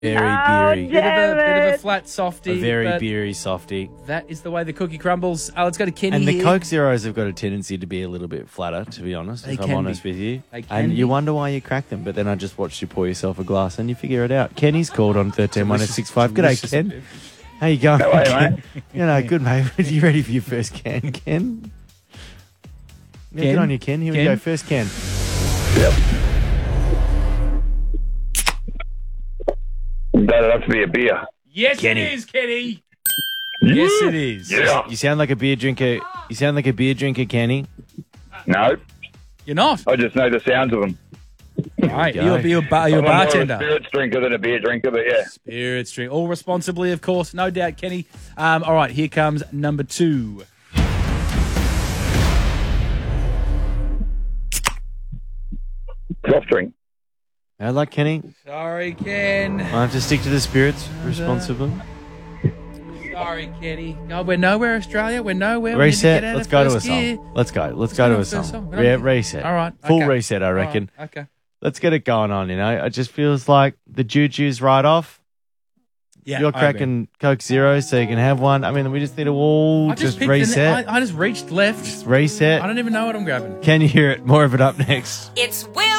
Very beery. Bit of a flat A softy. very but beery softy. that is the way the cookie crumbles. Let's go to Kenny And the here. Coke Zeros have got a tendency to be a little bit flatter, to be honest, They if I'm can honest be. with you. They can And be. you wonder why you crack them, but then I just watched you pour yourself a glass and you figure it out. Kenny's called on 131065. G'day, Ken. How you going, How are you, Ken? You know, good, mate. Are you ready for your first can, Ken? Yeah, Ken? good on you, Ken. Here we Ken? go. First can. Yep. That'd have to be a beer. Yes, Kenny. it is, Kenny. Yes, it is. Yeah. You sound like a beer drinker. You sound like a beer drinker, Kenny. No, You're not. I just know the sounds of them. Right. go. You're a I'm more bartender. of a spirits drinker than a beer drinker, but yeah. Spirits drink. All responsibly, of course. No doubt, Kenny. All right, here comes number 2. Soft drink. I like Kenny. Sorry, Ken. I have to stick to the spirits responsibly. Sorry, Kenny. God, we're nowhere, Australia. We're nowhere. We need to Reset. get out Let's of go to a first gear. song. Let's go. Let's go go to to a a first song. song. Yeah, reset. All right, Full okay. reset, I All right, reckon. okay. Let's get it going on, you know. It just feels like the juju's right off. Yeah, You're I agree. cracking Coke Zero so you can have one. I mean, we just need to all I just picked reset. I just reached left. Reset. I don't even know what I'm grabbing. Can you hear it? More of it up next. It's Will